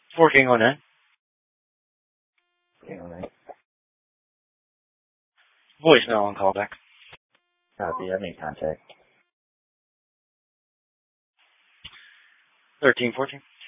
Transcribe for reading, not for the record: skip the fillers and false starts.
Working on that. Okay, all right. Voicemail on callback. Copy. I made contact. 1314.